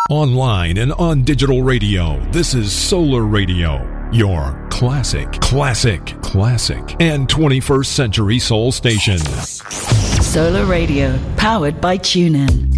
Online and on digital radio, this is Solar Radio, your classic, and 21st century soul station. Solar Radio, powered by TuneIn.